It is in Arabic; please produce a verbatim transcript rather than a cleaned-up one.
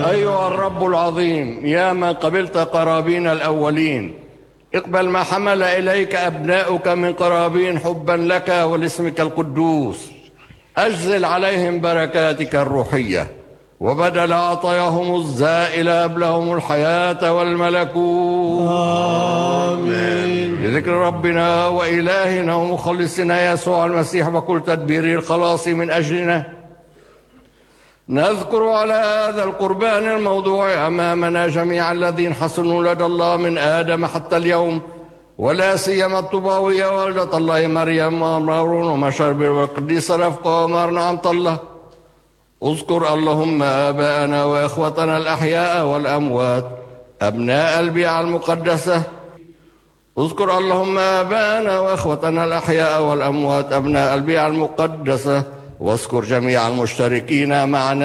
أيها الرب العظيم، يا من قبلت قرابين الأولين، اقبل ما حمل إليك أبناؤك من قرابين حبا لك ولاسمك القدوس. أجزل عليهم بركاتك الروحية، وبدل عطاياهم الزائلة أبلهم الحياة والملكوت. آمين. لذكر ربنا وإلهنا ومخلصنا يسوع المسيح وكل تدبير الخلاص من أجلنا، نذكر على هذا القربان الموضوع أمامنا جميع الذين حسنوا لدى الله من آدم حتى اليوم، ولا سيما الطوباوية والدة الله مريم ومارون ومشرب والقديسة رفقة ومار نعمة الله. اذكر اللهم آباءنا وإخوتنا الأحياء والأموات أبناء البيعة المقدسة. اذكر اللهم آباءنا وإخوتنا الأحياء والأموات أبناء البيعة المقدسة، واذكر جميع المشتركين معنا